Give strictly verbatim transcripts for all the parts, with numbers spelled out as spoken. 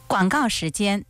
广告时间。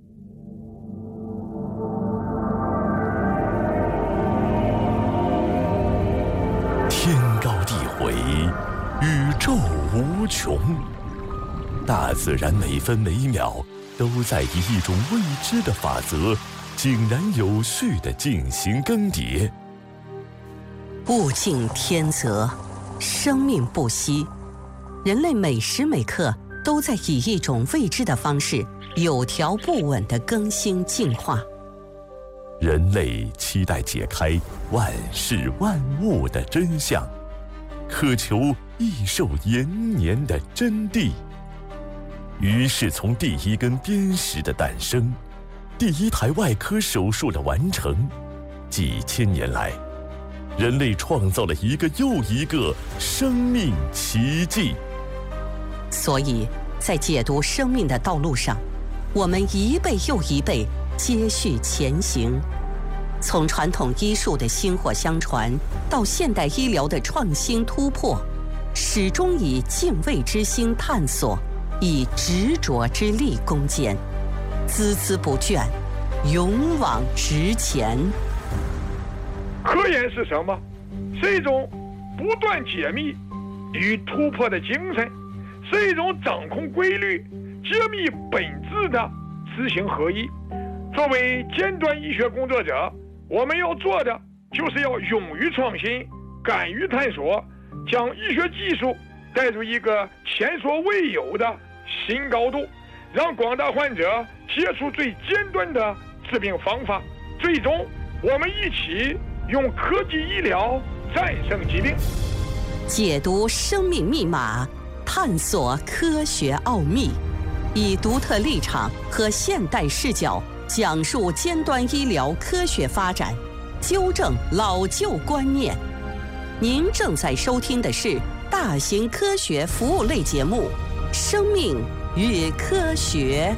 天高地回，宇宙无穷，大自然每分每秒都在以一种未知的法则井然有序地进行更迭。 物竞天择，生命不息，人类每时每刻都在以一种未知的方式有条不紊地更新进化。 人类期待解开万事万物的真相，渴求益寿延年的真谛。于是从第一根砭石的诞生，第一台外科手术的完成，几千年来人类创造了一个又一个生命奇迹。 所以在解读生命的道路上，我们一辈又一辈接续前行，从传统医术的薪火相传到现代医疗的创新突破，始终以敬畏之心探索，以执着之力攻坚，孜孜不倦，勇往直前。 科研是什么？是一种不断解密与突破的精神，是一种掌控规律、揭秘本质的知行合一。作为尖端医学工作者，我们要做的就是要勇于创新，敢于探索，将医学技术带入一个前所未有的新高度，让广大患者接触最尖端的治病方法。最终，我们一起用科技医疗战胜疾病， 解读生命密码，探索科学奥秘，以独特立场和现代视角讲述尖端医疗科学发展，纠正老旧观念。您正在收听的是大型科学服务类节目《生命与科学》。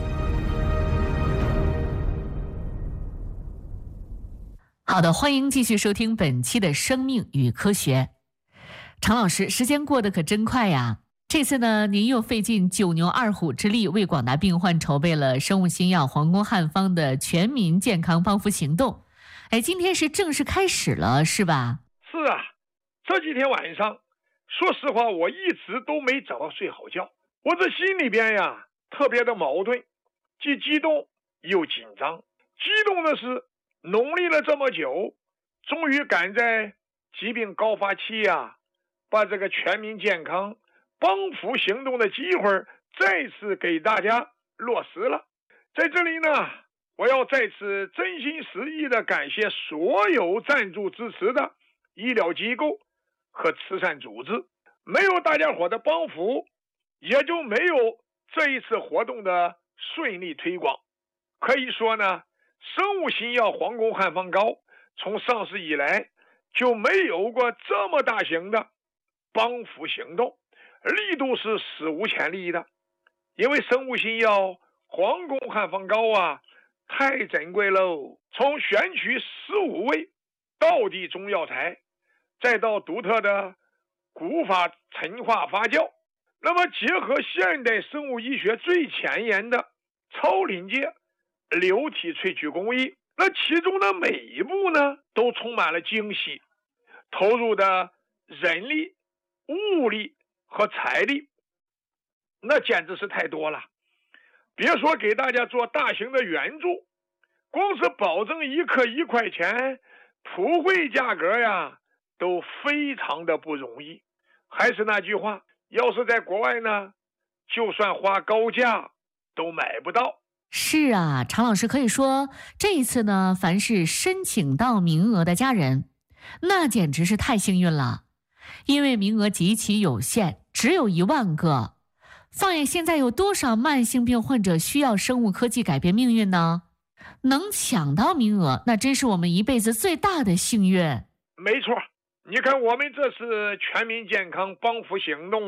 好的，欢迎继续收听本期的《生命与科学》。常老师，时间过得可真快呀！这次呢，您又费尽九牛二虎之力，为广大病患筹备了生物新药皇宫汉方的全民健康帮扶行动。哎，今天是正式开始了，是吧？ 是啊，这几天晚上，说实话，我一直都没找到睡好觉。我这心里边呀，特别的矛盾，既激动又紧张。激动的是，努力了这么久，终于赶在疾病高发期呀，把这个全民健康帮扶行动的机会再次给大家落实了。在这里呢，我要再次真心实意的感谢所有赞助支持的医疗机构和慈善组织，没有大家伙的帮扶，也就没有这一次活动的顺利推广。可以说呢，生物新药皇宫汉方膏从上市以来就没有过这么大型的帮扶行动，力度是史无前例的。因为生物新药皇宫汉方膏啊，太珍贵喽！从选取十五味道地中药材，再到独特的古法陈化发酵，那么结合现代生物医学最前沿的超临界流体萃取工艺，那其中的每一步呢，都充满了惊喜，投入的人力、物力和财力，那简直是太多了。别说给大家做大型的援助，光是保证一克一块钱，普惠价格呀，都非常的不容易。还是那句话，要是在国外呢，就算花高价都买不到。 是啊，常老师可以说，这一次呢，凡是申请到名额的家人，那简直是太幸运了，因为名额极其有限，只有一万个。放眼现在有多少慢性病患者需要生物科技改变命运呢？能抢到名额，那真是我们一辈子最大的幸运。 没错，你看我们这次全民健康帮扶行动